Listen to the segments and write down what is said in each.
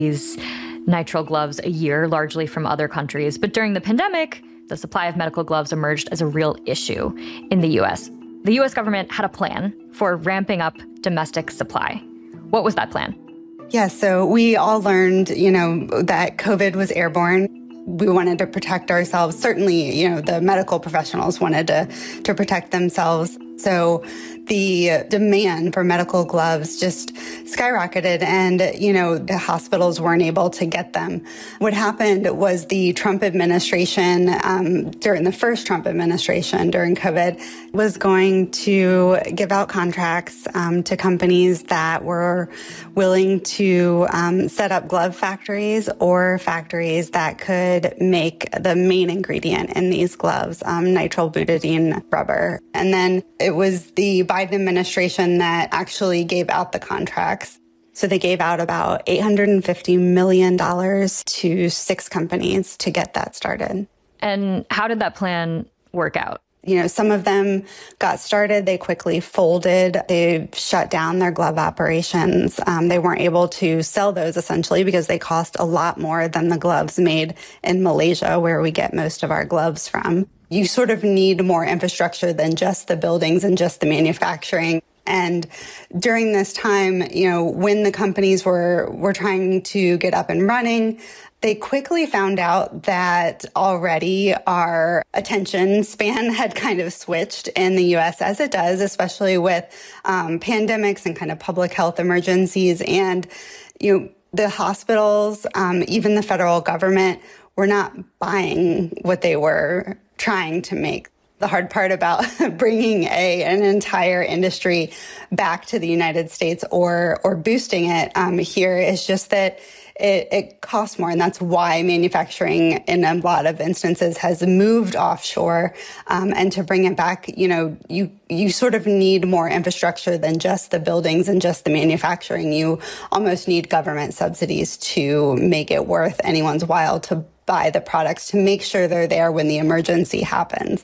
these nitrile gloves a year, largely from other countries. But during the pandemic, the supply of medical gloves emerged as a real issue in the U.S. The U.S. government had a plan for ramping up domestic supply. What was that plan? Yeah, so we all learned, that COVID was airborne. We wanted to protect ourselves. Certainly, the medical professionals wanted to protect themselves. So the demand for medical gloves just skyrocketed and, the hospitals weren't able to get them. What happened was the Trump administration, during the first Trump administration during COVID, was going to give out contracts to companies that were willing to set up glove factories or factories that could make the main ingredient in these gloves, nitrile butadiene rubber. And then it was the Biden administration that actually gave out the contracts. So they gave out about $850 million to 6 companies to get that started. And how did that plan work out? Some of them got started. They quickly folded. They shut down their glove operations. They weren't able to sell those essentially because they cost a lot more than the gloves made in Malaysia, where we get most of our gloves from. You sort of need more infrastructure than just the buildings and just the manufacturing. And during this time, when the companies were trying to get up and running, they quickly found out that already our attention span had kind of switched in the U.S., as it does, especially with pandemics and kind of public health emergencies. And, the hospitals, even the federal government, were not buying what they were trying to make. The hard part about bringing an entire industry back to the United States or boosting it here is just that it costs more. And that's why manufacturing in a lot of instances has moved offshore. And to bring it back, you sort of need more infrastructure than just the buildings and just the manufacturing. You almost need government subsidies to make it worth anyone's while to buy the products, to make sure they're there when the emergency happens.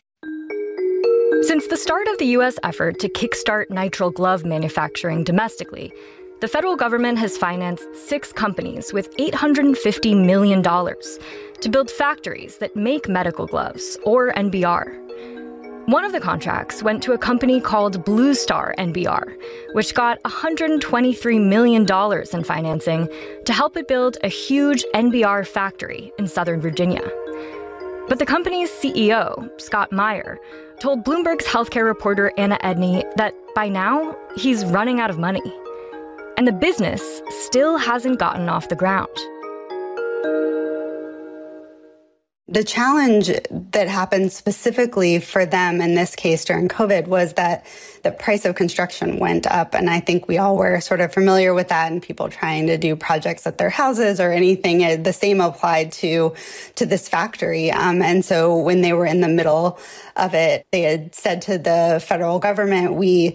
Since the start of the U.S. effort to kickstart nitrile glove manufacturing domestically, the federal government has financed 6 companies with $850 million to build factories that make medical gloves, or NBR. One of the contracts went to a company called Blue Star NBR, which got $123 million in financing to help it build a huge NBR factory in Southern Virginia. But the company's CEO, Scott Meyer, told Bloomberg's healthcare reporter Anna Edney that by now, he's running out of money. And the business still hasn't gotten off the ground. The challenge that happened specifically for them in this case during COVID was that the price of construction went up. And I think we all were sort of familiar with that, and people trying to do projects at their houses or anything. The same applied to this factory. And so when they were in the middle of it, they had said to the federal government, we're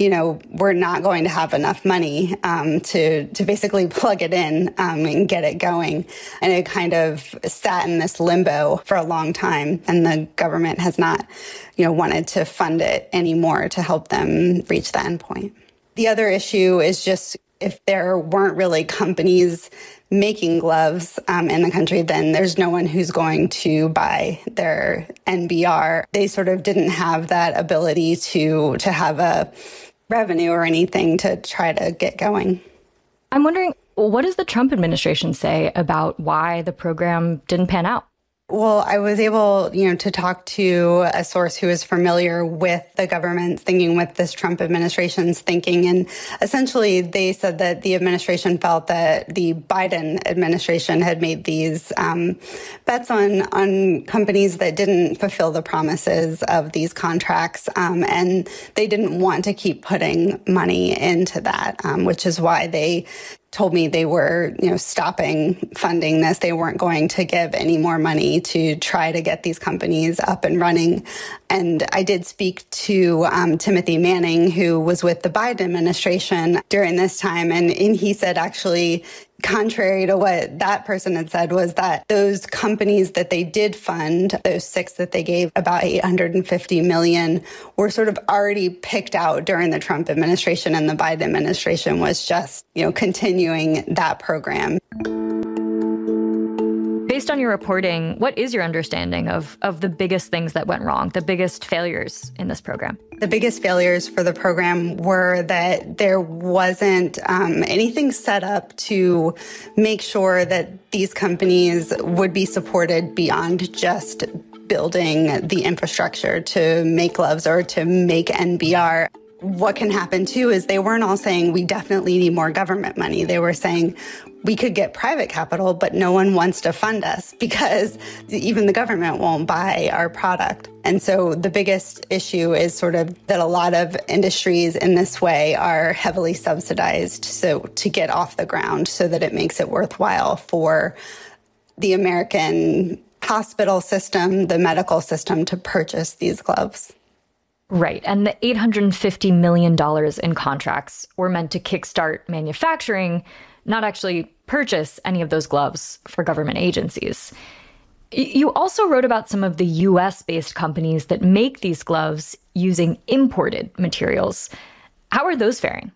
not going to have enough money to basically plug it in and get it going. And it kind of sat in this limbo for a long time, and the government has not, wanted to fund it anymore to help them reach the end point. The other issue is just if there weren't really companies making gloves in the country, then there's no one who's going to buy their NBR. They sort of didn't have that ability to have a revenue or anything to try to get going. I'm wondering, what does the Trump administration say about why the program didn't pan out? Well, I was able, to talk to a source who is familiar with the government's thinking, with this Trump administration's thinking. And essentially, they said that the administration felt that the Biden administration had made these bets on companies that didn't fulfill the promises of these contracts. And they didn't want to keep putting money into that, which is why they told me they were, stopping funding this. They weren't going to give any more money to try to get these companies up and running. And I did speak to Timothy Manning, who was with the Biden administration during this time. And he said, actually, contrary to what that person had said, was that those companies that they did fund, those 6 that they gave about $850 million, were sort of already picked out during the Trump administration, and the Biden administration was just, continuing that program. on your reporting, what is your understanding of the biggest things that went wrong, the biggest failures in this program? The biggest failures for the program were that there wasn't anything set up to make sure that these companies would be supported beyond just building the infrastructure to make gloves or to make NBR. What can happen too is they weren't all saying we definitely need more government money. They were saying we could get private capital, but no one wants to fund us because even the government won't buy our product. And so the biggest issue is sort of that a lot of industries in this way are heavily subsidized so to get off the ground so that it makes it worthwhile for the American hospital system, the medical system to purchase these gloves. Right. And the $850 million in contracts were meant to kickstart manufacturing, not actually purchase any of those gloves for government agencies. You also wrote about some of the US-based companies that make these gloves using imported materials. How are those faring?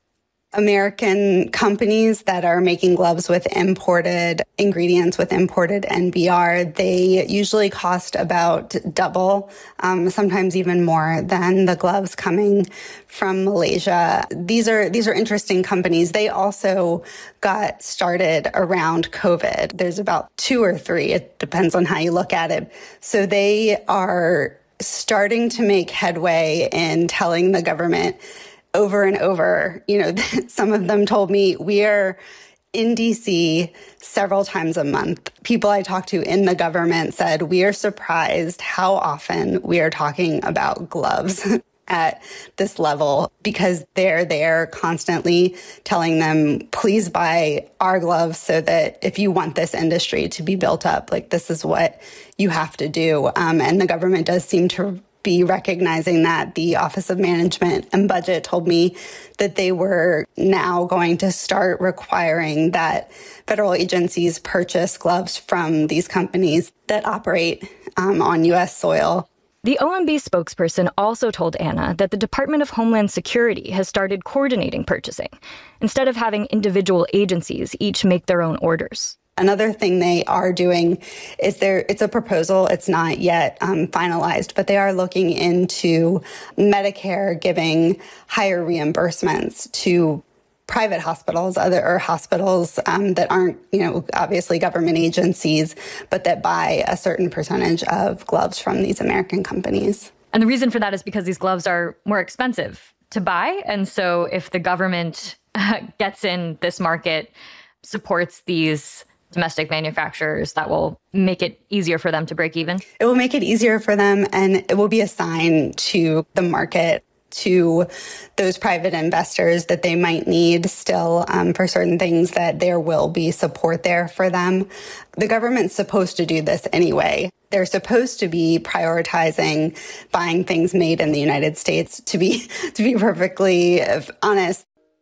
American companies that are making gloves with imported ingredients, with imported NBR, they usually cost about double, sometimes even more than the gloves coming from Malaysia. These are interesting companies. They also got started around COVID. There's about 2 or 3. It depends on how you look at it. So they are starting to make headway in telling the government over and over. Some of them told me we are in DC several times a month. People I talked to in the government said we are surprised how often we are talking about gloves at this level because they're there constantly telling them, please buy our gloves so that if you want this industry to be built up, like this is what you have to do. And the government does seem to be recognizing that. The Office of Management and Budget told me that they were now going to start requiring that federal agencies purchase gloves from these companies that operate on U.S. soil. The OMB spokesperson also told Anna that the Department of Homeland Security has started coordinating purchasing instead of having individual agencies each make their own orders. Another thing they are doing is it's a proposal. It's not yet finalized, but they are looking into Medicare giving higher reimbursements to private hospitals, other hospitals that aren't, obviously government agencies, but that buy a certain percentage of gloves from these American companies. And the reason for that is because these gloves are more expensive to buy. And so if the government gets in this market, supports these domestic manufacturers, that will make it easier for them to break even? It will make it easier for them, and it will be a sign to the market, to those private investors that they might need still for certain things, that there will be support there for them. The government's supposed to do this anyway. They're supposed to be prioritizing buying things made in the United States, to be perfectly honest.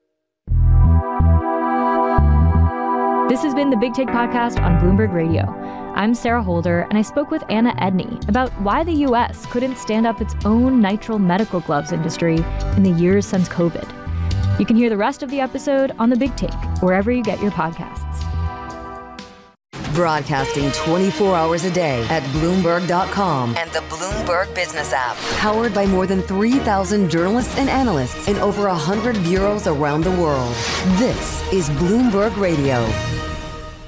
This has been the Big Take Podcast on Bloomberg Radio. I'm Sarah Holder, and I spoke with Anna Edney about why the U.S. couldn't stand up its own nitrile medical gloves industry in the years since COVID. You can hear the rest of the episode on The Big Take, wherever you get your podcasts. Broadcasting 24 hours a day at Bloomberg.com and the Bloomberg Business app. Powered by more than 3,000 journalists and analysts in over 100 bureaus around the world. This is Bloomberg Radio.